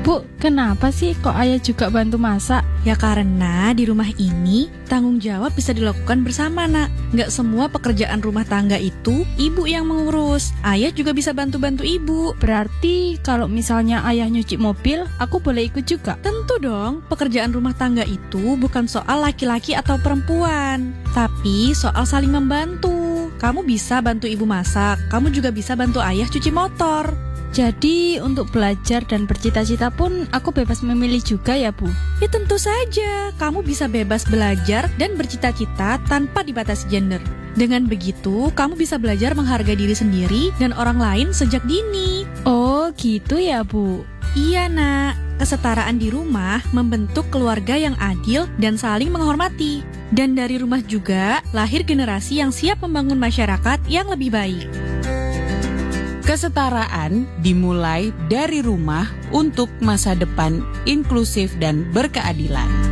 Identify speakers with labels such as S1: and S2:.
S1: Bu, kenapa sih kok ayah juga bantu masak?
S2: Ya karena di rumah ini tanggung jawab bisa dilakukan bersama, Nak. Nggak semua pekerjaan rumah tangga itu ibu yang mengurus. Ayah juga bisa bantu-bantu ibu.
S1: Berarti kalau misalnya ayah nyuci mobil, aku boleh ikut juga?
S2: Tentu dong, pekerjaan rumah tangga itu bukan soal laki-laki atau perempuan, tapi soal saling membantu. Kamu bisa bantu ibu masak, kamu juga bisa bantu ayah cuci motor.
S1: Jadi untuk belajar dan bercita-cita pun aku bebas memilih juga ya, Bu?
S2: Ya tentu saja, kamu bisa bebas belajar dan bercita-cita tanpa dibatasi gender. Dengan begitu, kamu bisa belajar menghargai diri sendiri dan orang lain sejak dini.
S1: Oh, gitu ya, Bu?
S2: Iya, Nak. Kesetaraan di rumah membentuk keluarga yang adil dan saling menghormati. Dan dari rumah juga lahir generasi yang siap membangun masyarakat yang lebih baik.
S3: Kesetaraan dimulai dari rumah untuk masa depan inklusif dan berkeadilan.